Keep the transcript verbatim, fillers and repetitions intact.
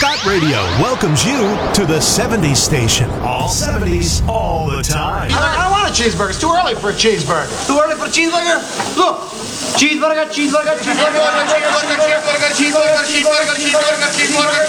Scott Radio welcomes you to the seventies station. All seventies, all the time. I don't want a cheeseburger. It's too early for a cheeseburger. Too early for a cheeseburger? Look! Cheeseburger, cheeseburger, cheeseburger, cheeseburger, cheeseburger, cheeseburger, cheeseburger, cheeseburger, cheeseburger, cheeseburger,